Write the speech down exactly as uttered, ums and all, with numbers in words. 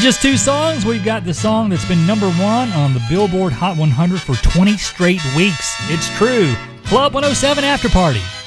just two songs, we've got the song that's been number one on the Billboard Hot one hundred for twenty straight weeks. It's true. Club one oh seven After Party.